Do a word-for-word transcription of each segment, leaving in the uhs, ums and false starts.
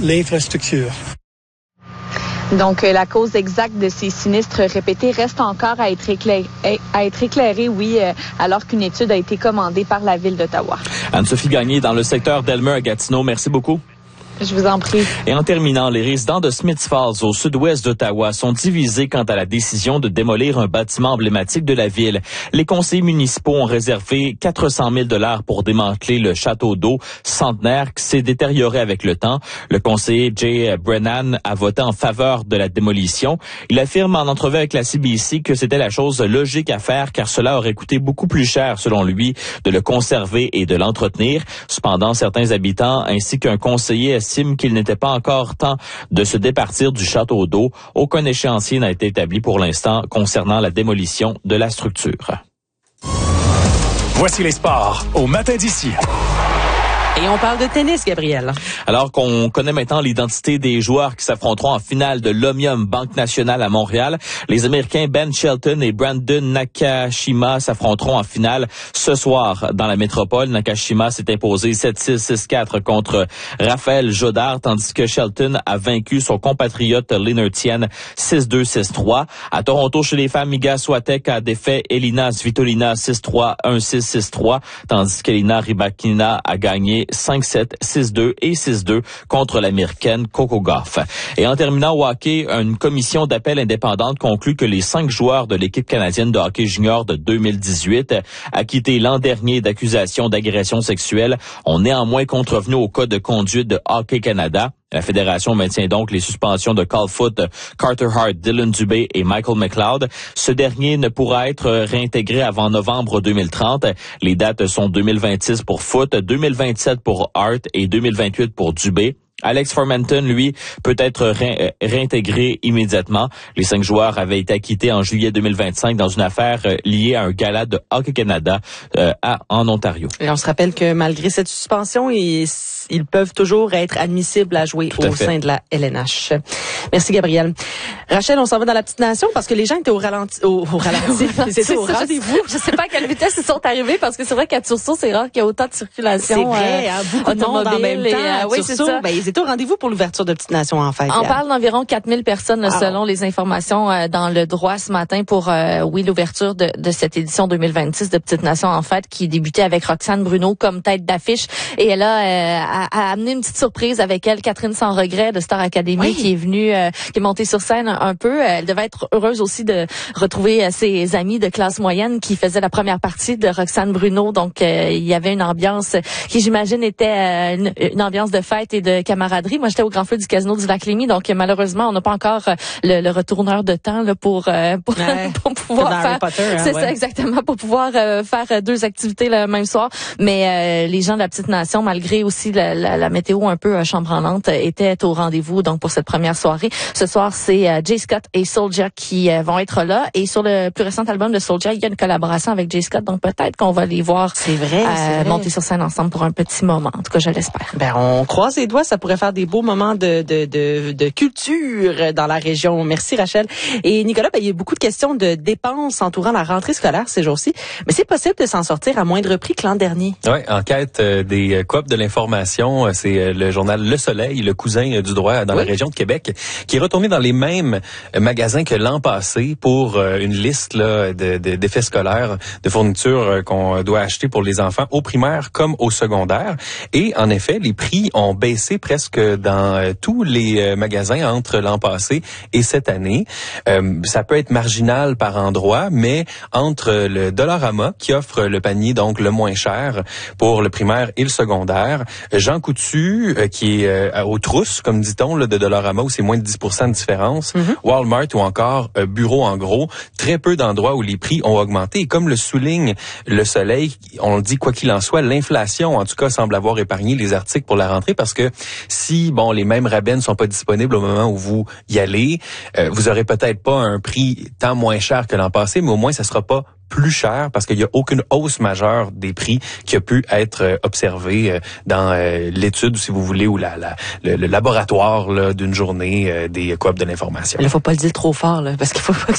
l'infrastructure. Donc, la cause exacte de ces sinistres répétés reste encore à être éclairée, à être éclairée, oui, alors qu'une étude a été commandée par la Ville d'Ottawa. Anne-Sophie Gagné, dans le secteur d'Elmer à Gatineau, merci beaucoup. Je vous en prie. Et en terminant, les résidents de Smiths Falls, au sud-ouest d'Ottawa, sont divisés quant à la décision de démolir un bâtiment emblématique de la ville. Les conseillers municipaux ont réservé quatre cent mille dollars pour démanteler le château d'eau centenaire qui s'est détérioré avec le temps. Le conseiller Jay Brennan a voté en faveur de la démolition. Il affirme en entrevue avec la C B C que c'était la chose logique à faire car cela aurait coûté beaucoup plus cher, selon lui, de le conserver et de l'entretenir. Cependant, certains habitants ainsi qu'un conseiller estime qu'il n'était pas encore temps de se départir du château d'eau. Aucun échéancier n'a été établi pour l'instant concernant la démolition de la structure. Voici les sports au matin d'ici. Et on parle de tennis, Gabriel. Alors qu'on connaît maintenant l'identité des joueurs qui s'affronteront en finale de l'Omnium Banque Nationale à Montréal, les Américains Ben Shelton et Brandon Nakashima s'affronteront en finale ce soir dans la métropole. Nakashima s'est imposé sept six six quatre contre Raphaël Jodard, tandis que Shelton a vaincu son compatriote Leonard Tien six deux six trois. À Toronto, chez les femmes, Iga Swiatek a défait Elina Svitolina six trois un six six trois, tandis qu'Elina Rybakina a gagné cinq sept, six deux et six deux contre l'Américaine Coco Gauff. Et en terminant au hockey, une commission d'appel indépendante conclut que les cinq joueurs de l'équipe canadienne de hockey junior de deux mille dix-huit, acquittés l'an dernier d'accusations d'agression sexuelle, ont néanmoins contrevenu au code de conduite de Hockey Canada. La fédération maintient donc les suspensions de Carl Foote, Carter Hart, Dylan Dubé et Michael McLeod. Ce dernier ne pourra être réintégré avant novembre deux mille trente. Les dates sont deux mille vingt-six pour Foote, deux mille vingt-sept pour Hart et deux mille vingt-huit pour Dubé. Alex Formanton, lui, peut être ré- réintégré immédiatement. Les cinq joueurs avaient été acquittés en juillet deux mille vingt-cinq dans une affaire euh, liée à un gala de Hockey Canada euh, à, en Ontario. Et on se rappelle que malgré cette suspension, ils, ils peuvent toujours être admissibles à jouer Tout au à sein de la L N H. Merci, Gabriel. Rachel, on s'en va dans la petite nation parce que les gens étaient au ralenti. Au, au ralenti. c'est au rendez-vous. Je sais pas à quelle vitesse ils sont arrivés parce que c'est vrai qu'à Tursault, c'est rare qu'il y ait autant de circulation. C'est vrai, euh, hein, beaucoup de monde en même temps. Et, euh, oui, c'est ça. Ben, ils étaient au rendez-vous pour l'ouverture de Petite Nation en fait. On hier. parle d'environ quatre mille personnes là, wow. selon les informations euh, dans le droit ce matin pour euh, oui l'ouverture de, de cette édition deux mille vingt-six de Petite Nation en fait qui débutait avec Roxane Bruno comme tête d'affiche et elle a, euh, a, a amené une petite surprise avec elle, Catherine Sans Regret de Star Academy oui. qui est venue, euh, qui est montée sur scène un peu. Elle devait être heureuse aussi de retrouver euh, ses amis de classe moyenne qui faisaient la première partie de Roxane Bruno. Donc euh, il y avait une ambiance qui j'imagine était euh, une, une ambiance de fête et de camaraderie. Moi j'étais au Grand Feu du Casino du Lac-Lémy, donc malheureusement on n'a pas encore le, le retourneur de temps là, pour, euh, pour, ouais, pour pouvoir faire Potter, hein, c'est ouais. ça exactement pour pouvoir euh, faire deux activités le même soir. Mais euh, les gens de la Petite Nation, malgré aussi la, la, la météo un peu euh, chambranlante, étaient au rendez-vous donc pour cette première soirée. Ce soir c'est euh, Jay Scott et Soulja qui euh, vont être là et sur le plus récent album de Soulja, il y a une collaboration avec Jay Scott, donc peut-être qu'on va les voir c'est vrai, euh, c'est vrai. monter sur scène ensemble pour un petit moment. En tout cas, je l'espère. Ben on croise les doigts, ça pourrait faire des beaux moments de de de, de culture dans la région. Merci Rachel. Et Nicolas, ben, il y a beaucoup de questions de dépenses entourant la rentrée scolaire ces jours-ci, mais c'est possible de s'en sortir à moindre prix que l'an dernier. Oui, enquête euh, des coops de l'information, c'est euh, le journal Le Soleil, le cousin euh, du droit dans oui. la région de Québec, qui est retourné dans les mêmes euh, magasins que l'an passé pour euh, une liste là de, de d'effets scolaires, de fournitures euh, qu'on doit acheter pour les enfants au primaire comme au secondaire. Et en effet, les prix ont baissé presque dans euh, tous les euh, magasins entre l'an passé et cette année. Euh, ça peut être marginal par endroit, mais entre le Dollarama qui offre le panier donc le moins cher pour le primaire et le secondaire, Jean Coutu euh, qui est euh, aux trousses, comme dit-on, là, de Dollarama où c'est moins de dix pour cent de différence, mm-hmm. Walmart ou encore euh, Bureau en gros, très peu d'endroits où les prix ont augmenté. Et comme le souligne Le Soleil, on le dit quoi qu'il en soit, l'inflation en tout cas semble avoir épargné les articles pour la rentrée parce que si bon les mêmes rabais ne sont pas disponibles au moment où vous y allez, euh, vous aurez peut-être pas un prix tant moins cher que l'an passé, mais au moins ça sera pas plus cher parce qu'il y a aucune hausse majeure des prix qui a pu être euh, observée euh, dans euh, l'étude, si vous voulez, ou la, la le, le laboratoire là, d'une journée euh, des coops de l'information. Il faut pas le dire trop fort là, parce qu'il faut pas que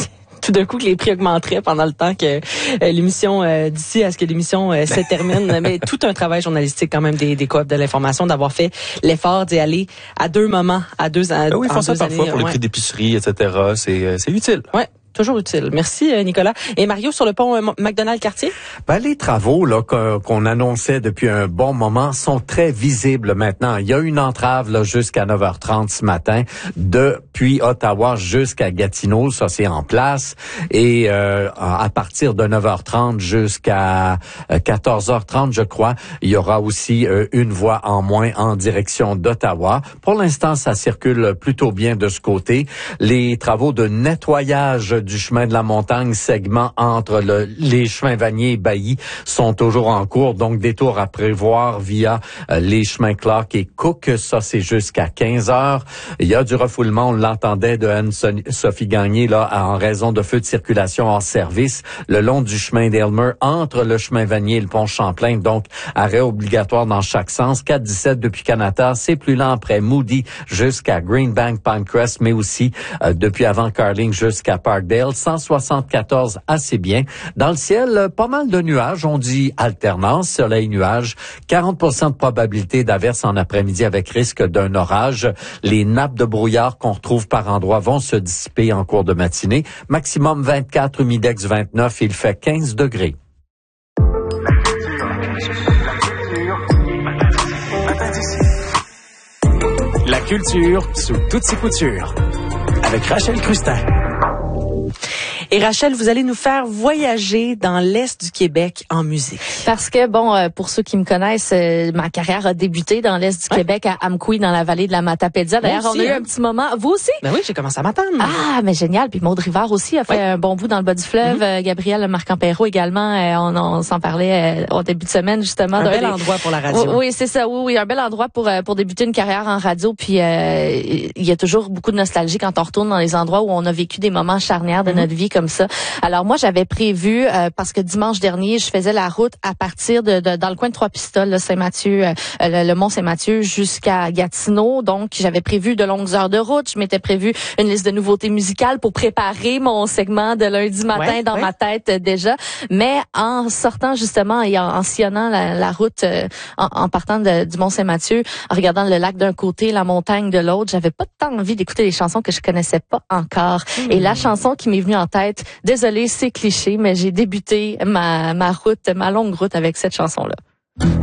tout d'un coup que les prix augmenteraient pendant le temps que euh, l'émission, euh, d'ici à ce que l'émission euh, se termine. Mais tout un travail journalistique quand même des, des coop de l'information, d'avoir fait l'effort d'y aller à deux moments, à deux ans. Ah oui, ils font ça parfois années, pour ouais. les prix d'épicerie, et cetera. C'est, c'est utile. Ouais. Toujours utile. Merci, Nicolas. Et Mario, sur le pont euh, McDonald-Cartier? Ben, les travaux là qu'on annonçait depuis un bon moment sont très visibles maintenant. Il y a une entrave là jusqu'à neuf heures trente ce matin, depuis Ottawa jusqu'à Gatineau. Ça, c'est en place. Et euh, à partir de neuf heures trente jusqu'à quatorze heures trente, je crois, il y aura aussi euh, une voie en moins en direction d'Ottawa. Pour l'instant, ça circule plutôt bien de ce côté. Les travaux de nettoyage du chemin de la montagne, segment entre le, les chemins Vanier et Bailly, sont toujours en cours. Donc, détour à prévoir via euh, les chemins Clark et Cook. Ça, c'est jusqu'à quinze heures. Il y a du refoulement, on l'entendait de Anne-Sophie Gagné, là, en raison de feux de circulation hors service, le long du chemin d'Aylmer, entre le chemin Vanier et le pont Champlain. Donc, arrêt obligatoire dans chaque sens. quatre dix-sept depuis Canada, c'est plus lent après Moody jusqu'à Greenbank, Pinecrest, mais aussi euh, depuis avant Carling jusqu'à Parkdale. cent soixante-quatorze, assez bien. Dans le ciel, pas mal de nuages. On dit alternance, soleil-nuage. quarante pour cent de probabilité d'averse en après-midi avec risque d'un orage. Les nappes de brouillard qu'on retrouve par endroits vont se dissiper en cours de matinée. Maximum vingt-quatre, humidex vingt-neuf. Il fait quinze degrés. La culture sous toutes ses coutures. Avec Rachel Crustin. Et Rachel, vous allez nous faire voyager dans l'Est du Québec en musique. Parce que, bon, euh, pour ceux qui me connaissent, euh, ma carrière a débuté dans l'Est du ouais. Québec, à Amqui, dans la vallée de la Matapédia. D'ailleurs, on a eu hein. un petit moment. Vous aussi? Ben oui, j'ai commencé à m'attendre. Ah, mais génial. Puis Maud Rivard aussi a fait ouais. un bon bout dans le bas du fleuve. Mm-hmm. Euh, Gabriel Marc-Ampéro également. Euh, on, on s'en parlait euh, au début de semaine, justement. Un bel les... endroit pour la radio. Oui, oui c'est ça. Oui, oui, un bel endroit pour euh, pour débuter une carrière en radio. Puis, euh, il y a toujours beaucoup de nostalgie quand on retourne dans les endroits où on a vécu des moments charnières de mm-hmm. notre vie comme ça. Alors moi, j'avais prévu, euh, parce que dimanche dernier, je faisais la route à partir de, de dans le coin de Trois-Pistoles, Saint-Mathieu, euh, le, le Mont-Saint-Mathieu jusqu'à Gatineau. Donc, j'avais prévu de longues heures de route. Je m'étais prévu une liste de nouveautés musicales pour préparer mon segment de lundi matin ouais, dans ouais. ma tête euh, déjà. Mais en sortant justement et en, en sillonnant la, la route, euh, en, en partant de, du Mont-Saint-Mathieu, en regardant le lac d'un côté, la montagne de l'autre, j'avais pas tant envie d'écouter des chansons que je connaissais pas encore. Mmh. Et la chanson qui m'est venue en tête, désolée, c'est cliché, mais j'ai débuté ma, ma route, ma longue route avec cette chanson-là.